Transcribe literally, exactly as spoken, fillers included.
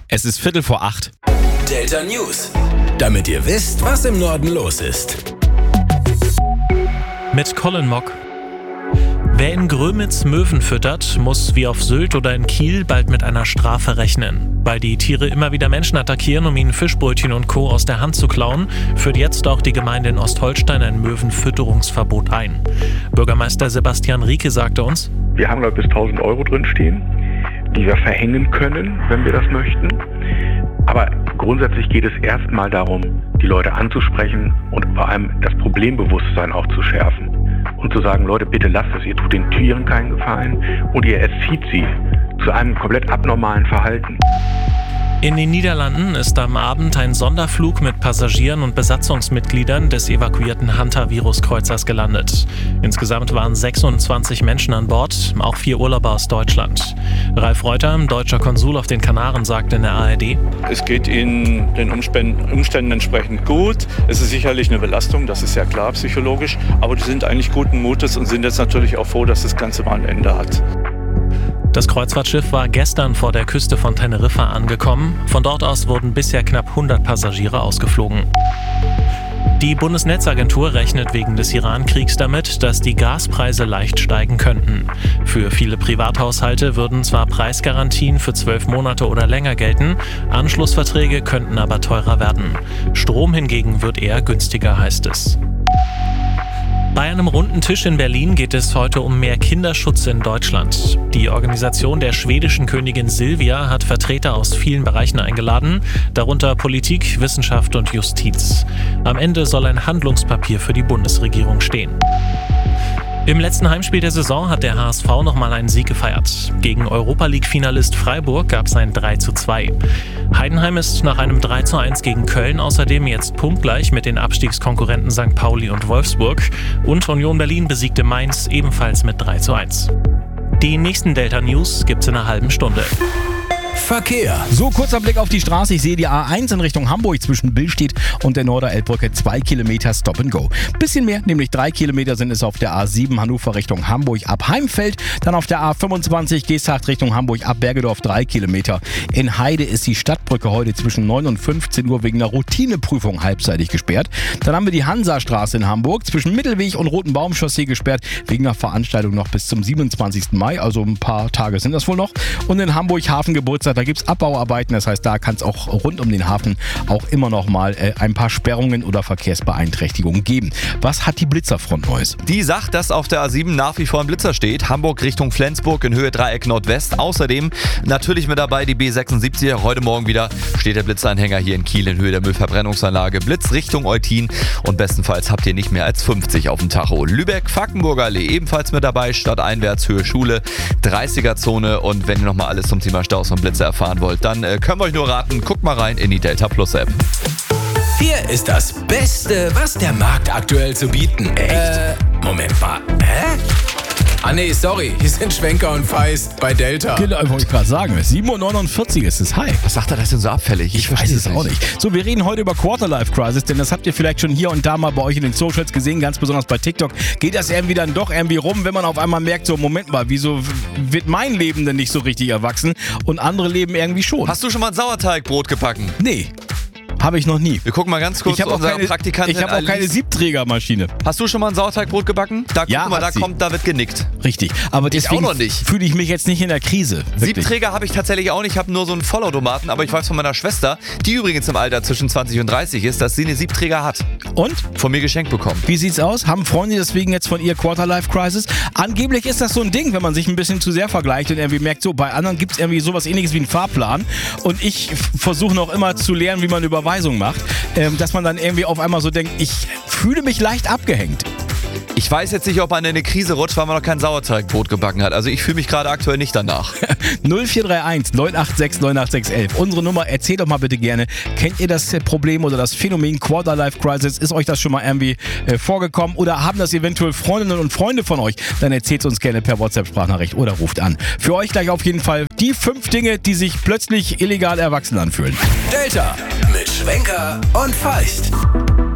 Es ist Viertel vor acht. Delta News. Damit ihr wisst, was im Norden los ist. Mit Colin Mock. Wer in Grömitz Möwen füttert, muss wie auf Sylt oder in Kiel bald mit einer Strafe rechnen. Weil die Tiere immer wieder Menschen attackieren, um ihnen Fischbrötchen und Co. aus der Hand zu klauen, führt jetzt auch die Gemeinde in Ostholstein ein Möwenfütterungsverbot ein. Bürgermeister Sebastian Rieke sagte uns: Wir haben da bis tausend Euro drinstehen, die wir verhängen können, wenn wir das möchten. Aber grundsätzlich geht es erstmal darum, die Leute anzusprechen und vor allem das Problembewusstsein auch zu schärfen. Und zu sagen, Leute, bitte lasst es, ihr tut den Tieren keinen Gefallen und ihr erzieht sie zu einem komplett abnormalen Verhalten. In den Niederlanden ist am Abend ein Sonderflug mit Passagieren und Besatzungsmitgliedern des evakuierten Hansa-Virus-Kreuzers gelandet. Insgesamt waren sechsundzwanzig Menschen an Bord, auch vier Urlauber aus Deutschland. Ralf Reuter, deutscher Konsul auf den Kanaren, sagte in der A R D: Es geht ihnen den Umständen, Umständen entsprechend gut. Es ist sicherlich eine Belastung, das ist ja klar psychologisch, aber die sind eigentlich guten Mutes und sind jetzt natürlich auch froh, dass das Ganze mal ein Ende hat. Das Kreuzfahrtschiff war gestern vor der Küste von Teneriffa angekommen. Von dort aus wurden bisher knapp hundert Passagiere ausgeflogen. Die Bundesnetzagentur rechnet wegen des Iran-Kriegs damit, dass die Gaspreise leicht steigen könnten. Für viele Privathaushalte würden zwar Preisgarantien für zwölf Monate oder länger gelten, Anschlussverträge könnten aber teurer werden. Strom hingegen wird eher günstiger, heißt es. Bei einem runden Tisch in Berlin geht es heute um mehr Kinderschutz in Deutschland. Die Organisation der schwedischen Königin Silvia hat Vertreter aus vielen Bereichen eingeladen, darunter Politik, Wissenschaft und Justiz. Am Ende soll ein Handlungspapier für die Bundesregierung stehen. Im letzten Heimspiel der Saison hat der H S V nochmal einen Sieg gefeiert. Gegen Europa-League-Finalist Freiburg gab es ein drei zu zwei. Heidenheim ist nach einem drei zu eins gegen Köln außerdem jetzt punktgleich mit den Abstiegskonkurrenten Sankt Pauli und Wolfsburg. Und Union Berlin besiegte Mainz ebenfalls mit drei zu eins. Die nächsten Delta News gibt's in einer halben Stunde. Verkehr. So, kurzer Blick auf die Straße. Ich sehe die A eins in Richtung Hamburg zwischen Billstedt und der Norderelbbrücke. Zwei Kilometer Stop and Go. Bisschen mehr, nämlich drei Kilometer sind es auf der A sieben Hannover Richtung Hamburg ab Heimfeld. Dann auf der A fünfundzwanzig Geesthacht Richtung Hamburg ab Bergedorf drei Kilometer. In Heide ist die Stadtbrücke heute zwischen neun und fünfzehn Uhr wegen einer Routineprüfung halbseitig gesperrt. Dann haben wir die Hansastraße in Hamburg zwischen Mittelweg und Rotenbaumchaussee gesperrt wegen einer Veranstaltung noch bis zum siebenundzwanzigsten Mai. Also ein paar Tage sind das wohl noch. Und in Hamburg Hafengeburtstag. Da gibt es Abbauarbeiten, das heißt, da kann es auch rund um den Hafen auch immer noch mal äh, ein paar Sperrungen oder Verkehrsbeeinträchtigungen geben. Was hat die Blitzerfront Neues? Die sagt, dass auf der A sieben nach wie vor ein Blitzer steht. Hamburg Richtung Flensburg in Höhe Dreieck Nordwest. Außerdem natürlich mit dabei die B sechsundsiebzig. Heute Morgen wieder steht der Blitzanhänger hier in Kiel in Höhe der Müllverbrennungsanlage. Blitz Richtung Eutin und bestenfalls habt ihr nicht mehr als fünfzig auf dem Tacho. Lübeck, Fackenburger Allee ebenfalls mit dabei. Stadteinwärts Höhe Schule, dreißiger Zone. Und wenn ihr nochmal alles zum Thema Staus und Blitzer erfahren wollt, dann äh, können wir euch nur raten, guckt mal rein in die Delta Plus App. Hier ist das Beste, was der Markt aktuell zu bieten. Echt? Äh, Moment mal. Hä? Ah nee, sorry, hier sind Schwenker und Feist bei Delta. Genau, wollte ich gerade sagen. sieben Uhr neunundvierzig ist es. Hi. Was sagt er das denn so abfällig? Ich, ich weiß es auch nicht. So, wir reden heute über Quarterlife Crisis, denn das habt ihr vielleicht schon hier und da mal bei euch in den Socials gesehen, ganz besonders bei TikTok. Geht das irgendwie dann doch irgendwie rum, wenn man auf einmal merkt, so Moment mal, wieso wird mein Leben denn nicht so richtig erwachsen und andere leben irgendwie schon? Hast du schon mal ein Sauerteigbrot gebacken? Nee. Habe ich noch nie. Wir gucken mal ganz kurz ich zu unserer keine, Praktikantin Ich habe auch keine Siebträgermaschine. Hast du schon mal ein Sauerteigbrot gebacken? Da ja, guck mal, da sie. kommt, da wird genickt. Richtig. Aber deswegen auch noch nicht. Fühle ich mich jetzt nicht in der Krise. Wirklich. Siebträger habe ich tatsächlich auch nicht. Ich habe nur so einen Vollautomaten. Aber ich weiß von meiner Schwester, die übrigens im Alter zwischen zwanzig und dreißig ist, dass sie eine Siebträger hat. Und? Von mir geschenkt bekommen. Wie sieht's aus? Haben Freunde deswegen jetzt von ihr Quarterlife Crisis? Angeblich ist das so ein Ding, wenn man sich ein bisschen zu sehr vergleicht und irgendwie merkt, so bei anderen gibt es irgendwie sowas ähnliches wie einen Fahrplan. Und ich versuche noch immer zu lernen, wie man Überweisung macht. Ähm, dass man dann irgendwie auf einmal so denkt, ich fühle mich leicht abgehängt. Ich weiß jetzt nicht, ob man in eine Krise rutscht, weil man noch kein Sauerteigbrot gebacken hat. Also ich fühle mich gerade aktuell nicht danach. null vier drei eins neun acht sechs neun acht sechs eins. Unsere Nummer, erzählt doch mal bitte gerne. Kennt ihr das Problem oder das Phänomen Quarterlife Crisis? Ist euch das schon mal irgendwie äh, vorgekommen? Oder haben das eventuell Freundinnen und Freunde von euch? Dann erzählt es uns gerne per WhatsApp-Sprachnachricht oder ruft an. Für euch gleich auf jeden Fall die fünf Dinge, die sich plötzlich illegal erwachsen anfühlen. Delta mit Schwenker und Feist.